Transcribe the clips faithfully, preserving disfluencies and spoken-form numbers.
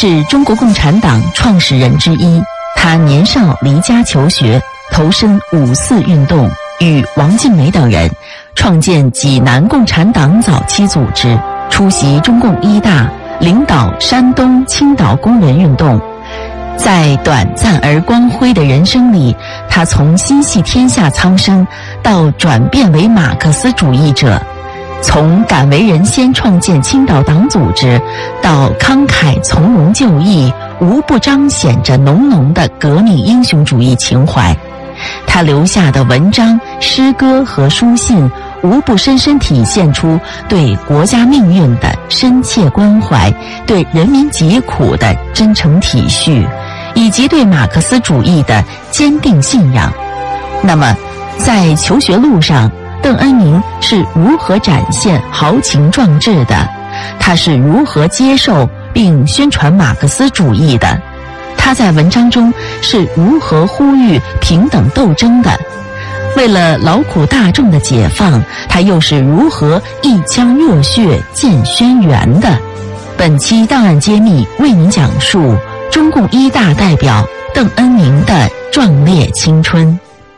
是中国共产党创始人之一。他年少离家求学，投身五四运动，与王尽美等人创建济南共产党早期组织，出席中共一大，领导山东、青岛工人运动。在短暂而光辉的人生里，他从心系天下苍生到转变为马克思主义者，从敢为人先创建青岛党组织到慷慨从容就义，无不彰显着浓浓的革命英雄主义情怀。他留下的文章、诗歌和书信无不深深体现出对国家命运的深切关怀，对人民疾苦的真诚体恤，以及对马克思主义的坚定信仰。那么，在求学路上，邓恩铭是如何展现豪情壮志的？他是如何接受并宣传马克思主义的？他在文章中是如何呼吁平等斗争的？为了劳苦大众的解放，他又是如何一腔热血建轩辕的？本期档案揭秘为您讲述中共一大代表邓恩铭的壮烈青春。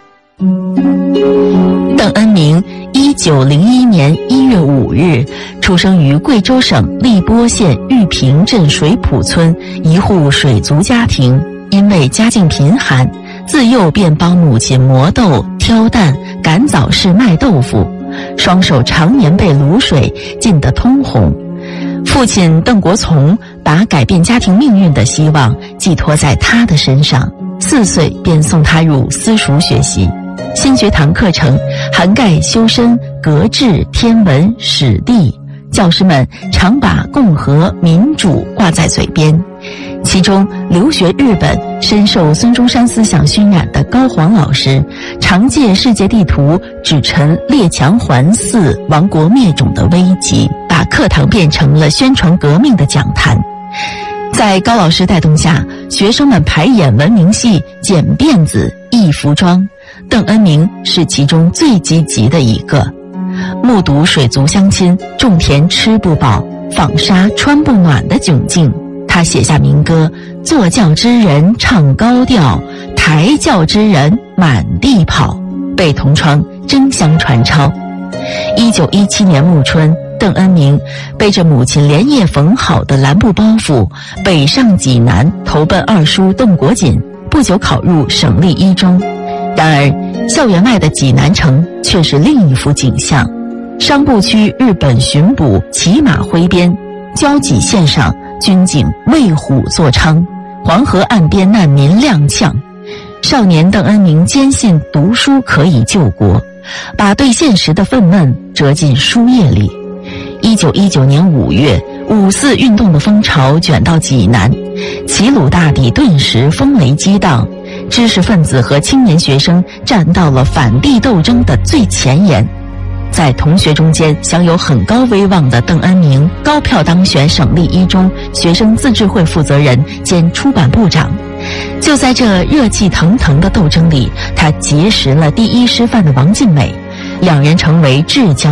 邓恩铭一九零一年一月五日出生于贵州省荔波县玉屏镇水浦村一户水族家庭，因为家境贫寒，自幼便帮母亲磨豆、挑担、赶早市卖豆腐，双手常年被卤水浸得通红。父亲邓国从把改变家庭命运的希望寄托在他的身上，四岁便送他入私塾学习。新学堂课程涵盖修身、格致、天文、史地，教师们常把共和、民主挂在嘴边。其中留学日本深受孙中山思想熏染的高煌老师，常借世界地图指陈列强环伺、亡国灭种的危机，把课堂变成了宣传革命的讲坛。在高老师带动下，学生们排演文明戏、剪辫子、艺服装，邓恩铭是其中最积极的一个。目睹水族乡亲种田吃不饱、纺纱穿不暖的窘境，他写下民歌：坐轿之人唱高调，抬轿之人满地跑，被同窗争相传抄。一九一七年暮春，邓恩铭背着母亲连夜缝好的蓝布包袱，北上济南投奔二叔邓国锦，不久考入省立一中。然而校园外的济南城却是另一幅景象。商埠区日本巡捕骑马挥鞭，交济线上军警为虎作伥，黄河岸边难民踉跄。少年邓恩铭坚信读书可以救国，把对现实的愤懑折进书页里。一九一九年五月，五四运动的风潮卷到济南，齐鲁大地顿时风雷激荡，知识分子和青年学生站到了反帝斗争的最前沿。在同学中间享有很高威望的邓恩铭，高票当选省立一中学生自治会负责人兼出版部长。就在这热气腾腾的斗争里，他结识了第一师范的王尽美，两人成为至交。